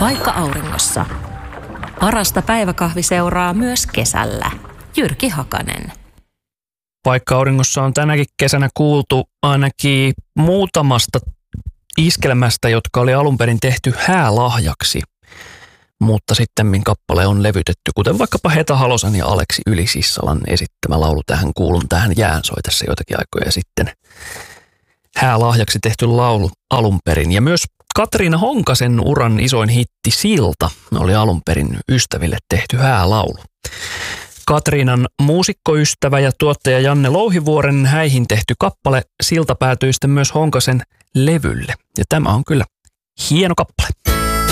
Vaikka auringossa. Parasta päiväkahviseuraa myös kesällä. Jyrki Hakanen. Vaikka auringossa on tänäkin kesänä kuultu ainakin muutamasta iskelmästä, jotka oli alun perin tehty häälahjaksi. Mutta sittemmin kappale on levytetty, kuten vaikkapa Heta Halosen ja Aleksi Yli-Sissalan esittämä laulu Tähän kuulun, tähän jään soi tässä joitakin aikoja sitten. Häälahjaksi tehty laulu alun perin. Ja myös Katriina Honkasen uran isoin hitti Silta oli alun perin ystäville tehty häälaulu. Katriinan muusikkoystävä ja tuottaja Janne Louhivuoren häihin tehty kappale Silta päätyi sitten myös Honkasen levylle. Ja tämä on kyllä hieno kappale.